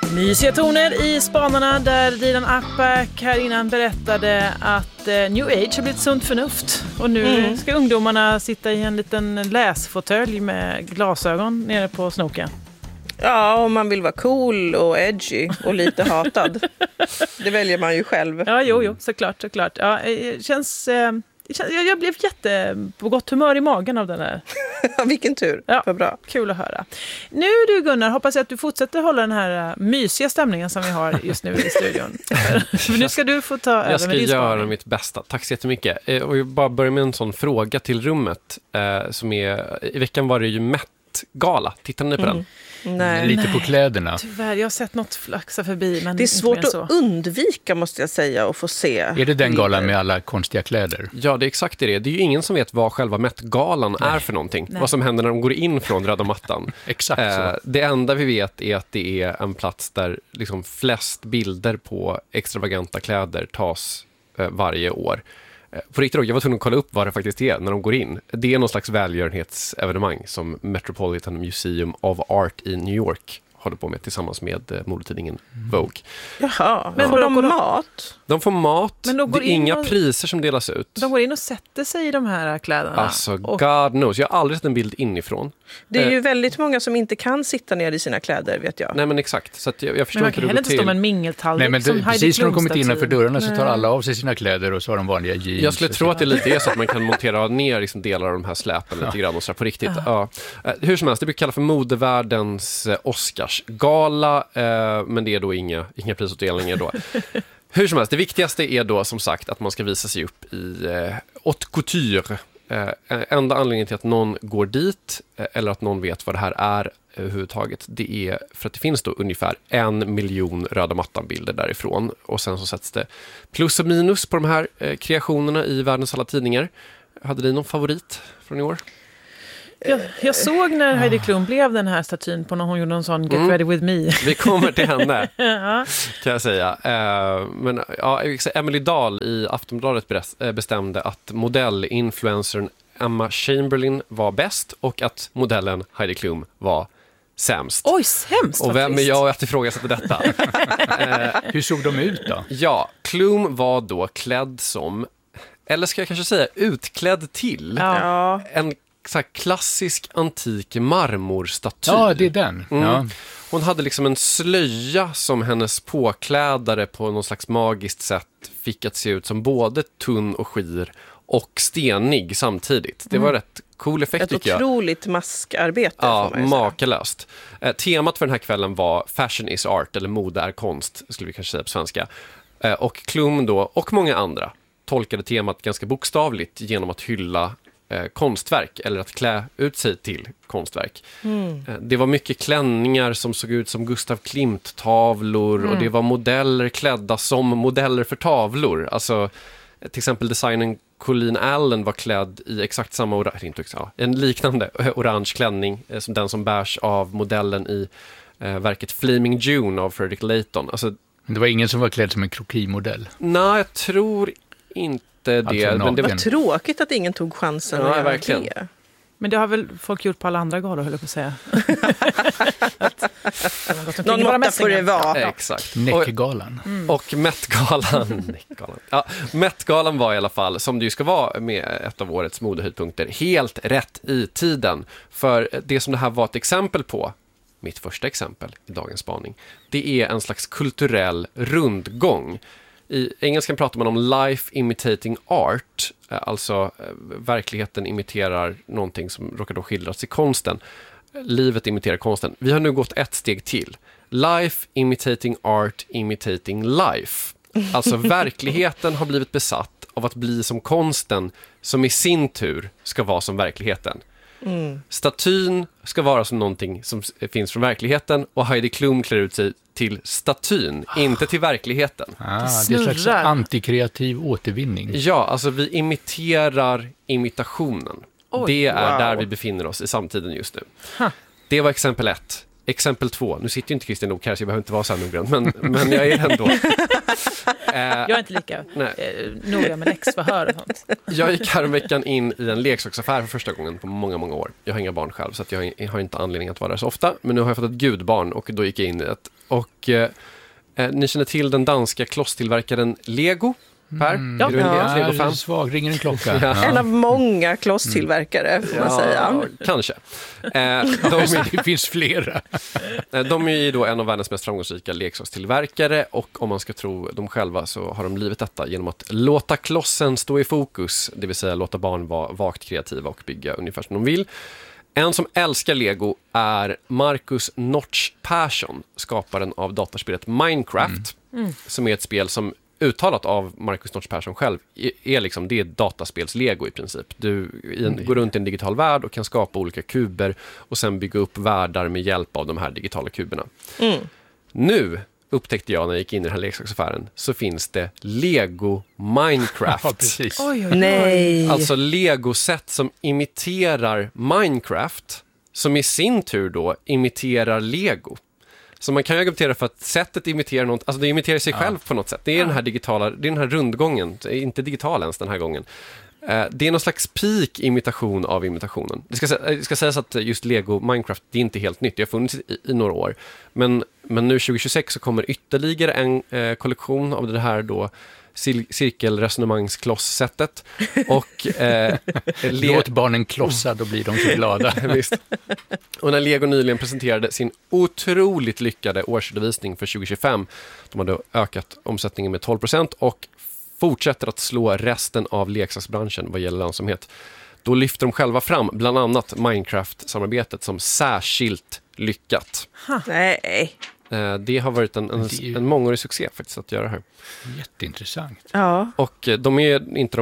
Mysiga toner i spanarna där Dilan Apak här innan berättade att New Age har blivit sunt förnuft. Och nu ska ungdomarna sitta i en liten läsfåtölj med glasögon nere på snoken. Ja, om man vill vara cool och edgy och lite hatad. Det väljer man ju själv. Ja, jo, såklart. Ja, jag blev på gott humör i magen av den här. Vilken tur, ja, vad bra. Kul att höra. Nu du Gunnar, hoppas jag att du fortsätter hålla den här mysiga stämningen som vi har just nu i studion. För nu ska du få ta över. Jag ska med din göra spaning. mitt bästa. Tack så jättemycket. Och jag bara börjar med en sån fråga till rummet. Som är, i veckan var det ju Met-gala. Tittar ni på den? Nej. Lite på kläderna. Tyvärr, jag har sett något flaxa förbi. Men Det är svårt inte mer att så. undvika, måste jag säga, och få se. Är det den galan med alla konstiga kläder? Ja, det är exakt det. Det är ju ingen som vet vad själva Met-galan är för någonting. Nej. Vad som händer när de går in från röda mattan. Exakt så. Det enda vi vet är att det är en plats där liksom flest bilder på extravaganta kläder tas varje år. På riktigt då, jag var tvungen att kolla upp vad det faktiskt är när de går in. Det är någon slags välgörenhetsevenemang som Metropolitan Museum of Art i New York håller på med tillsammans med modetidningen Vogue. Jaha, Men får då de går de- mat? De får mat, Men de går det är in inga och- priser som delas ut. De går in och sätter sig i de här kläderna. Alltså, och God knows. Jag har aldrig sett en bild inifrån. Det är ju väldigt många som inte kan sitta ner i sina kläder, vet jag. Nej, men exakt. Så att jag förstår men man inte kan hur heller det inte går stå med till. en mingeltallrik Nej, men som Heidi precis när de kommit Klum-statyn. innanför dörrarna så tar alla av sig sina kläder och så har de vanliga jeans. Jag skulle tro att det lite är så att man kan montera ner liksom delar av de här släpen lite grann och så där på riktigt. Ja. Hur som helst, det brukar kallas för modevärldens Oscarsgala, men det är då inga prisutdelningar då. Hur som helst, det viktigaste är då som sagt att man ska visa sig upp i haute couture. Enda anledningen till att någon går dit eller att någon vet vad det här är överhuvudtaget, det är för att det finns då ungefär 1 miljon röda mattan-bilder därifrån. Och sen så sätts det plus och minus på de här kreationerna i världens alla tidningar. Hade ni någon favorit från i år? Jag såg när Heidi Klum blev den här statyn på när hon gjorde någon sån Get Ready With Me. Vi kommer till henne, kan jag säga. Men ja, Emily Dahl i Aftonbladet bestämde att modellinfluencern Emma Chamberlain var bäst och att modellen Heidi Klum var sämst. Oj, sämst. Och vem är jag att ifrågasätta detta? Hur såg de ut då? Ja, Klum var då klädd som, eller ska jag kanske säga utklädd till, Ja. en så här klassisk antik marmorstaty. Ja, det är den. Ja. Hon hade liksom en slöja som hennes påklädare på någon slags magiskt sätt fick att se ut som både tunn och skir och stenig samtidigt. Det var rätt cool effekt Ett tycker jag. otroligt maskarbete, Ja, får man ju säga. makalöst. Temat för den här kvällen var Fashion is art, eller mode är konst, skulle vi kanske säga på svenska. Och Klum då, och många andra, tolkade temat ganska bokstavligt genom att hylla konstverk eller att klä ut sig till konstverk. Det var mycket klänningar som såg ut som Gustav Klimt-tavlor och det var modeller klädda som modeller för tavlor. Alltså till exempel designen Colleen Allen var klädd i exakt samma en liknande orange klänning som den som bärs av modellen i verket Flaming June av Frederick Layton. Alltså, Men det var ingen som var klädd som en krokimodell. nej, jag tror inte det. Alltså, Men det var Vad tråkigt att ingen tog chansen Ja, att göra verkligen. det. Men det har väl folk gjort på alla andra galor, höll jag på att säga. Någon måtta får det vara. exakt. Näckgalan. Och Met-galan. Ja, Met-galan var i alla fall, som det ju ska vara med ett av årets modehöjdpunkter, helt rätt i tiden. För det som det här var ett exempel på, mitt första exempel i dagens spaning, det är en slags kulturell rundgång. I engelskan pratar man om life imitating art, alltså verkligheten imiterar någonting som råkar då skildras i konsten. Livet imiterar konsten. Vi har nu gått ett steg till. Life imitating art imitating life. Alltså verkligheten har blivit besatt av att bli som konsten, som i sin tur ska vara som verkligheten. Statyn ska vara som någonting som finns från verkligheten och Heidi Klum klär ut sig till statyn, inte till verkligheten. Det är en slags snurrar. antikreativ återvinning. Ja, alltså vi imiterar imitationen. Oj, det är wow. där vi befinner oss i samtiden just nu. Det var exempel 1. Exempel 2. Nu sitter ju inte Christian Lok här så jag behöver inte vara så här noggrann, men jag är ändå. Jag är inte lika noga med läxförhör och sånt. Jag gick häromveckan in i en leksaksaffär för första gången på många, många år. Jag har inga barn själv så att jag har inte anledning att vara där så ofta. Men nu har jag fått ett gudbarn och då gick jag in i ett Och ni känner till den danska klosstillverkaren Lego, Per? Är du en Lego-fan? Svag, ringer en klocka. En av många klosstillverkare, får man säga. Kanske. Det finns flera. De är ju då en av världens mest framgångsrika leksakstillverkare, och om man ska tro dem själva så har de blivit detta genom att låta klossen stå i fokus, det vill säga låta barn vara vagt kreativa och bygga ungefär som de vill. En som älskar Lego är Marcus Notch Persson, skaparen av datorspelet Minecraft, som är ett spel som uttalat av Marcus Notch Persson själv är liksom, det är dataspels-Lego i princip. Du går runt i en digital värld och kan skapa olika kuber och sen bygga upp världar med hjälp av de här digitala kuberna. Nu upptäckte jag när jag gick in i den här leksaksaffären, så finns det Lego Minecraft. Ja, precis. Nej. Alltså Lego-set som imiterar Minecraft, som i sin tur då imiterar Lego. Så man kan ju argumentera för att sättet imiterar något, alltså det imiterar sig själv på något sätt. Det är den här digitala, det är den här rundgången, inte digital ens den här gången. Det är någon slags peak imitation av imitationen. Det ska sägas att just Lego Minecraft, det är inte helt nytt. Det har funnits i några år. Men nu 2026 så kommer ytterligare en kollektion av det här då cirkelresonemangsklossättet. Och låt barnen klossa, då blir de så glada. Visst. Och när Lego nyligen presenterade sin otroligt lyckade årsredovisning för 2025, de hade ökat omsättningen med 12% och fortsätter att slå resten av leksaksbranschen vad gäller lönsamhet. Då lyfter de själva fram bland annat Minecraft-samarbetet som särskilt lyckat. Nej. Det har varit en mångårig succé faktiskt att göra det här. Jätteintressant. Ja. Och de är inte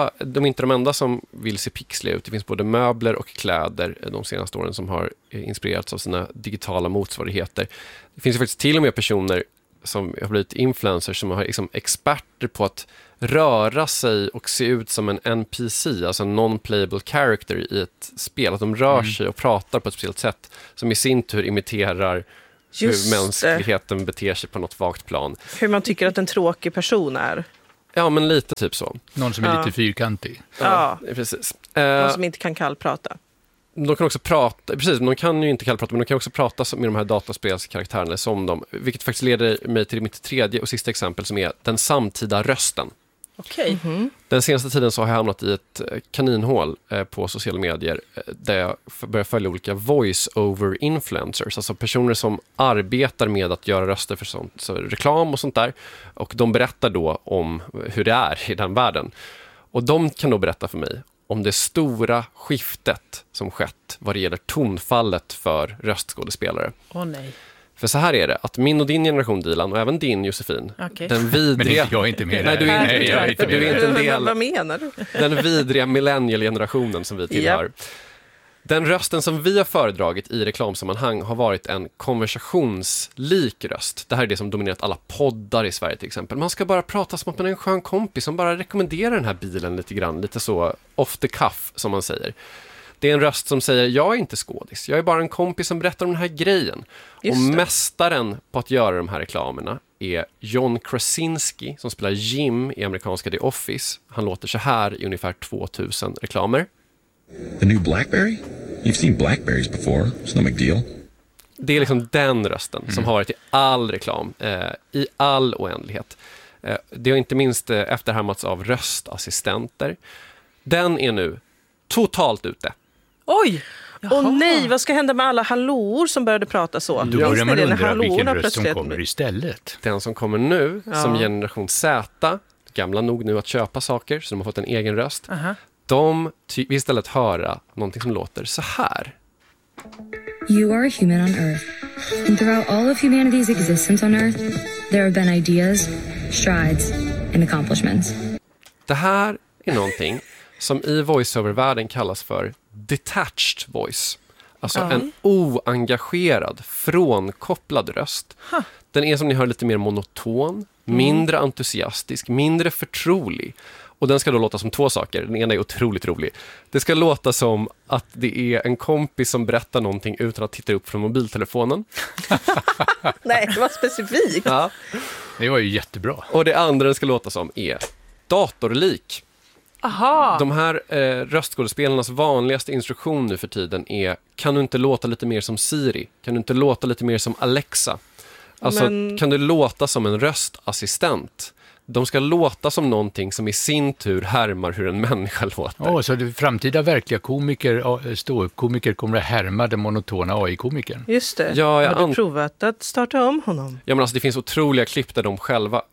de enda som vill se pixliga ut. Det finns både möbler och kläder de senaste åren som har inspirerats av sina digitala motsvarigheter. Det finns ju faktiskt till och med personer som har blivit influencers som har liksom experter på att röra sig och se ut som en NPC, alltså en non-playable character i ett spel. Att de rör sig och pratar på ett speciellt sätt som i sin tur imiterar hur mänskligheten beter sig på något vagt plan. Hur man tycker att en tråkig person är. Ja, men lite typ så. Någon som är lite fyrkantig. Ja, precis. någon som inte kan kallprata. De kan också prata, precis, de kan ju inte kallprata, men de kan också prata med de här dataspelskaraktärerna som dem, vilket faktiskt leder mig till mitt tredje och sista exempel som är den samtida rösten. Okej. Den senaste tiden så har jag hamnat i ett kaninhål på sociala medier där jag börjar följa olika voice-over influencers, alltså personer som arbetar med att göra röster för sånt, så reklam och sånt där, och de berättar då om hur det är i den världen. Och de kan då berätta för mig om det stora skiftet som skett vad det gäller tonfallet för röstskådespelare. Nej. För så här är det, att min och din generation, Dilan, och även din, Josefin, den vidriga... Men jag är inte med. Nej, du är inte en del. Vad menar du? Den vidriga millennial-generationen som vi tillhör. Yep. Den rösten som vi har föredragit i reklamsammanhang har varit en konversationslik röst. Det här är det som dominerat alla poddar i Sverige till exempel. Man ska bara prata som att man är en skön kompis som bara rekommenderar den här bilen lite grann, lite så off the cuff som man säger. Det är en röst som säger, jag är inte skådis, jag är bara en kompis som berättar om den här grejen. Och mästaren på att göra de här reklamerna är John Krasinski som spelar Jim i amerikanska The Office. Han låter så här i ungefär 2000 reklamer. The new BlackBerry? You've seen Blackberries before. It's no big deal. Det är liksom den rösten som har varit i all reklam, i all oändlighet. Det har inte minst efterhärmats av röstassistenter. Den är nu totalt ute. Oj! Åh nej, vad ska hända med alla hallåor som började prata så? Då börjar man undra vilken röst som kommer istället. Den som kommer nu, som generation Z, gamla nog nu att köpa saker, så de har fått en egen röst. De vill istället höra någonting som låter så här. You are a human on Earth. And throughout all of humanity's existence on Earth, there have been ideas, strides, and accomplishments. Det här är någonting som i voiceover-världen kallas för detached voice. Alltså en oengagerad, frånkopplad röst. Den är som ni hör lite mer monoton, mindre entusiastisk, mindre förtrolig. Och den ska då låta som två saker. Den ena är otroligt rolig. Det ska låta som att det är en kompis som berättar någonting utan att titta upp från mobiltelefonen. Nej, det var specifikt. Ja. Det var ju jättebra. Och det andra den ska låta som är datorlik. Aha. De här röstskådespelarnas vanligaste instruktion nu för tiden är: kan du inte låta lite mer som Siri? Kan du inte låta lite mer som Alexa? Alltså, kan du låta som en röstassistent? De ska låta som någonting som i sin tur härmar hur en människa låter. Så det framtida verkliga komiker, ståuppkomiker kommer att härma den monotona AI-komikern. Just det. Ja, har du provat att starta om honom? Ja, men alltså, det finns otroliga klipp där de själva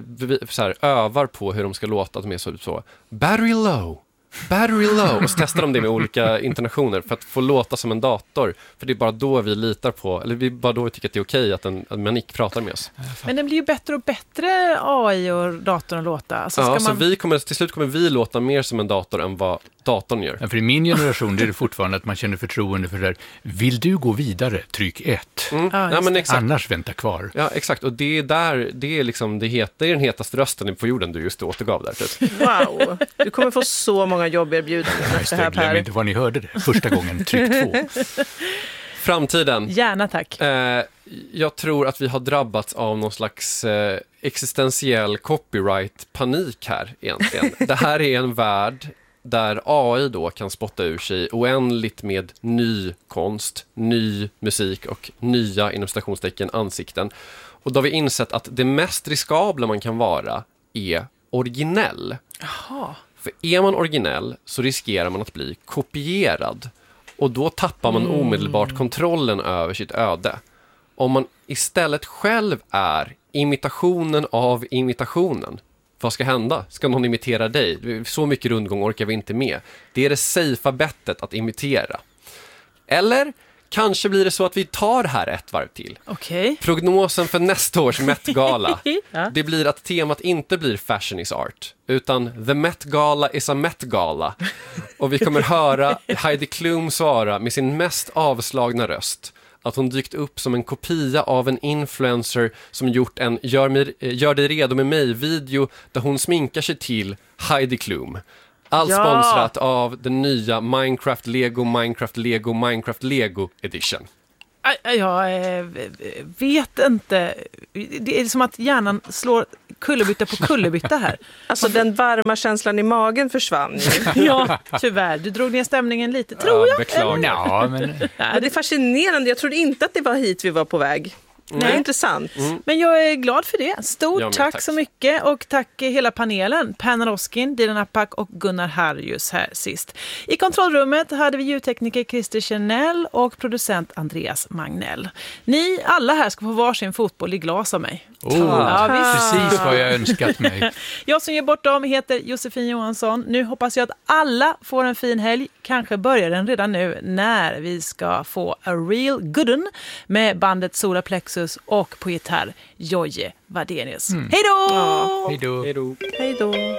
övar på hur de ska låta. De är så battery low. Och så testar de det med olika intonationer för att få låta som en dator. För det är bara då vi litar på, eller vi bara då vi tycker att det är okej att en manik pratar med oss. Men det blir ju bättre och bättre AI och datorn att låta. Alltså, till slut kommer vi låta mer som en dator än vad datorn gör. Men för i min generation är det fortfarande att man känner förtroende för det där. Vill du gå vidare? Tryck 1. Annars vänta kvar. Ja, exakt. Och det är liksom det är den hetaste rösten på jorden du just återgav där. Typ. Wow, du kommer få så många jobberbjudanden efter det här, Per. Glöm inte vad ni hörde det. Första gången, tryck 2. Framtiden. Gärna, tack. Jag tror att vi har drabbats av någon slags existentiell copyright-panik här egentligen. Det här är en värld där AI då kan spotta ur sig oändligt med ny konst, ny musik och nya inom citationstecken ansikten. Och då har vi insett att det mest riskabla man kan vara är originell. Jaha. För är man originell så riskerar man att bli kopierad. Och då tappar man omedelbart kontrollen över sitt öde. Om man istället själv är imitationen av imitationen, vad ska hända? Ska någon imitera dig? Så mycket rundgång orkar vi inte med. Det är det safea bettet att imitera. Eller kanske blir det så att vi tar här ett varv till. Okay. Prognosen för nästa års Met-gala. Det blir att temat inte blir fashion is art, utan the Met-gala is a Met-gala. Och vi kommer höra Heidi Klum svara med sin mest avslagna röst att hon dykt upp som en kopia av en influencer som gjort en gör dig redo med mig-video där hon sminkar sig till Heidi Klum. Allt sponsrat av den nya Minecraft Lego Edition. Jag vet inte. Det är som att hjärnan slår kullerbytta på kullerbytta här. Alltså den varma känslan i magen försvann. Ja, tyvärr. Du drog ner stämningen lite, tror jag. Beklagar. Ja, men det är fascinerande. Jag trodde inte att det var hit vi var på väg. Det är intressant. Men jag är glad för det. Stort tack så mycket och tack hela panelen. Pernal Oskin, Dilan Apak och Gunnar Harjus här sist. I kontrollrummet hade vi ljudtekniker Christer Chanel och producent Andreas Magnell. Ni alla här ska få varsin fotboll i glas av mig. Precis vad jag önskat mig. Jag som ger bort dem heter Josefin Johansson. Nu hoppas jag att alla får en fin helg. Kanske börjar den redan nu när vi ska få A Real Gooden med bandet Solar Plexus och på gitarr Jojje Wadenius. Hej då! Hej då! Hej då!